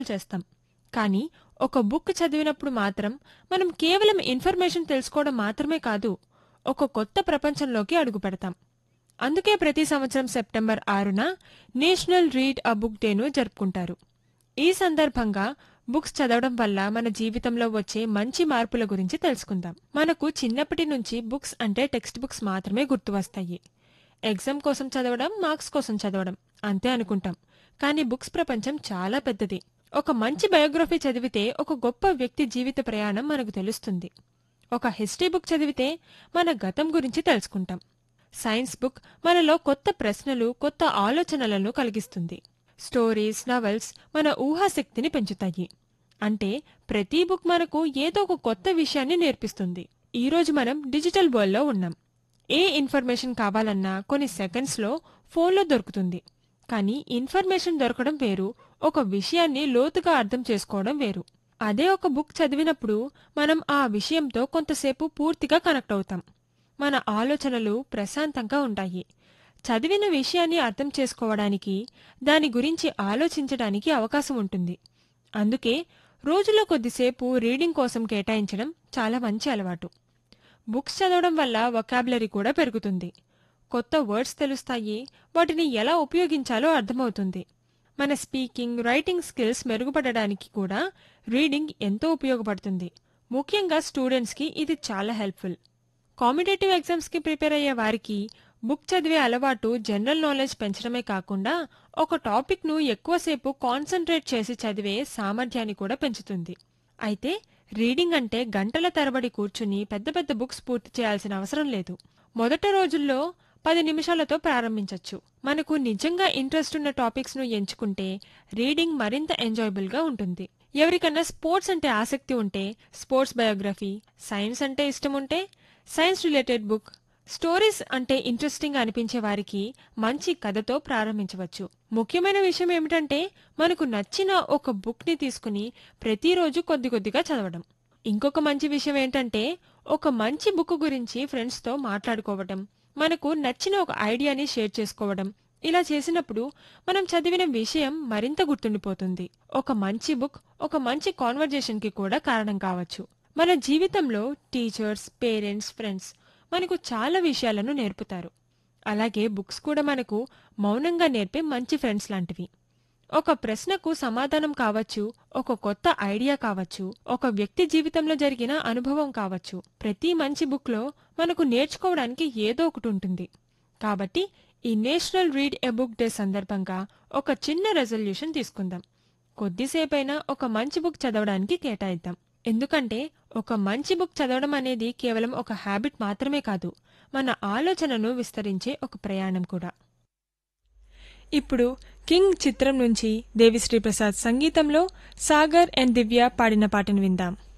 చేస్తాం. కానీ ఒక బుక్ చదివినప్పుడు మాత్రం మనం కేవలం ఇన్ఫర్మేషన్ తెలుసుకోవడం మాత్రమే కాదు, ఒక కొత్త ప్రపంచంలోకి అడుగుపెడతాం. అందుకే ప్రతి సంవత్సరం September 6న national read a book డేను జరుపుకుంటారు. ఈ సందర్భంగా బుక్స్ చదవడం వల్ల మన జీవితంలో వచ్చే మంచి మార్పుల గురించి తెలుసుకుందాం. మనకు చిన్నప్పటి నుంచి బుక్స్ అంటే టెక్స్ట్ బుక్స్ మాత్రమే గుర్తు వస్తాయి. ఎగ్జామ్ కోసం చదవడం, మార్క్స్ కోసం చదవడం అంతే అనుకుంటాం. కానీ బుక్స్ ప్రపంచం చాలా పెద్దది. ఒక మంచి బయోగ్రఫీ చదివితే ఒక గొప్ప వ్యక్తి జీవిత ప్రయాణం మనకు తెలుస్తుంది. ఒక హిస్టరీ బుక్ చదివితే మన గతం గురించి తెలుసుకుంటాం. సైన్స్ బుక్ మనలో కొత్త ప్రశ్నలు, కొత్త ఆలోచనలను కలిగిస్తుంది. స్టోరీస్, నవల్స్ మన ఊహాశక్తిని పెంచుతాయి. అంటే ప్రతి బుక్ మనకు ఏదో ఒక కొత్త విషయాన్ని నేర్పిస్తుంది. ఈరోజు మనం డిజిటల్ వరల్డ్లో ఉన్నాం. ఏ ఇన్ఫర్మేషన్ కావాలన్నా కొన్ని సెకండ్స్లో ఫోన్లో దొరుకుతుంది. కానీ ఇన్ఫర్మేషన్ దొరకడం వేరు, ఒక విషయాన్ని లోతుగా అర్థం చేసుకోవడం వేరు. అదే ఒక బుక్ చదివినప్పుడు మనం ఆ విషయంతో కొంతసేపు పూర్తిగా కనెక్ట్ అవుతాం. మన ఆలోచనలు ప్రశాంతంగా ఉంటాయి. చదివిన విషయాన్ని అర్థం చేసుకోవడానికి, దాని గురించి ఆలోచించడానికి అవకాశం ఉంటుంది. అందుకే రోజులో కొద్దిసేపు రీడింగ్ కోసం కేటాయించడం చాలా మంచి అలవాటు. బుక్స్ చదవడం వల్ల వొకాబులరీ కూడా పెరుగుతుంది. కొత్త వర్డ్స్ తెలుస్తాయి, వాటిని ఎలా ఉపయోగించాలో అర్థమవుతుంది. మన స్పీకింగ్, రైటింగ్ స్కిల్స్ మెరుగుపడడానికి కూడా రీడింగ్ ఎంతో ఉపయోగపడుతుంది. ముఖ్యంగా స్టూడెంట్స్కి ఇది చాలా హెల్ప్ఫుల్. కాంపిటేటివ్ ఎగ్జామ్స్కి ప్రిపేర్ అయ్యే వారికి బుక్ చదివే అలవాటు జనరల్ నాలెడ్జ్ పెంచడమే కాకుండా ఒక టాపిక్ను ఎక్కువసేపు కాన్సన్ట్రేట్ చేసి చదివే సామర్థ్యాన్ని కూడా పెంచుతుంది. అయితే రీడింగ్ అంటే గంటల తరబడి కూర్చుని పెద్ద పెద్ద బుక్స్ పూర్తి చేయాల్సిన అవసరం లేదు. మొదటి రోజుల్లో 10 నిమిషాలతో ప్రారంభించవచ్చు. మనకు నిజంగా ఇంట్రెస్ట్ ఉన్న టాపిక్స్ను ఎంచుకుంటే రీడింగ్ మరింత ఎంజాయబుల్గా ఉంటుంది. ఎవరికన్నా స్పోర్ట్స్ అంటే ఆసక్తి ఉంటే స్పోర్ట్స్ బయోగ్రఫీ, సైన్స్ అంటే ఇష్టం ఉంటే సైన్స్ రిలేటెడ్ బుక్, స్టోరీస్ అంటే ఇంట్రెస్టింగ్ అనిపించే వారికి మంచి కథతో ప్రారంభించవచ్చు. ముఖ్యమైన విషయం ఏమిటంటే మనకు నచ్చిన ఒక బుక్ని తీసుకుని ప్రతిరోజు కొద్ది కొద్దిగా చదవడం. ఇంకొక మంచి విషయం ఏంటంటే ఒక మంచి బుక్ గురించి ఫ్రెండ్స్తో మాట్లాడుకోవడం, మనకు నచ్చిన ఒక ఐడియాని షేర్ చేసుకోవడం. ఇలా చేసినప్పుడు మనం చదివిన విషయం మరింత గుర్తుండిపోతుంది. ఒక మంచి బుక్ ఒక మంచి కాన్వర్జేషన్కి కూడా కారణం కావచ్చు. మన జీవితంలో టీచర్స్, పేరెంట్స్, ఫ్రెండ్స్ మనకు చాలా విషయాలను నేర్పుతారు. అలాగే బుక్స్ కూడా మనకు మౌనంగా నేర్పే మంచి ఫ్రెండ్స్ లాంటివి. ఒక ప్రశ్నకు సమాధానం కావచ్చు, ఒక కొత్త ఐడియా కావచ్చు, ఒక వ్యక్తి జీవితంలో జరిగిన అనుభవం కావచ్చు. ప్రతి మంచి బుక్లో మనకు నేర్చుకోవడానికి ఏదో ఒకటి ఉంటుంది. కాబట్టి ఈ national read a book day సందర్భంగా ఒక చిన్న రెజల్యూషన్ తీసుకుందాం. కొద్దిసేపైనా ఒక మంచి బుక్ చదవడానికి కేటాయిద్దాం. ఎందుకంటే ఒక మంచి బుక్ చదవడం అనేది కేవలం ఒక హ్యాబిట్ మాత్రమే కాదు, మన ఆలోచనను విస్తరించే ఒక ప్రయాణం కూడా. ఇప్పుడు కింగ్ చిత్రం నుంచి దేవిశ్రీ ప్రసాద్ సంగీతంలో సాగర్ అండ్ దివ్య పాడిన పాటను విందాం.